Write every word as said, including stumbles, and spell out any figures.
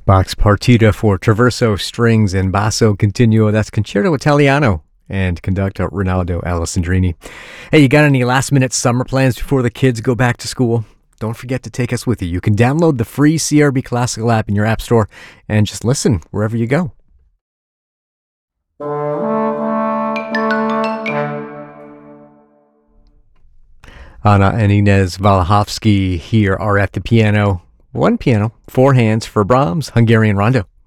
Bach's Partita for Traverso Strings and Basso Continuo. That's Concerto Italiano and conductor Rinaldo Alessandrini. Hey, you got any last minute summer plans before the kids go back to school? Don't forget to take us with you. You can download the free C R B Classical app in your app store and just listen wherever you go. Anna and Inez Valahovsky here are at the piano. One piano, four hands for Brahms' Hungarian Rondo.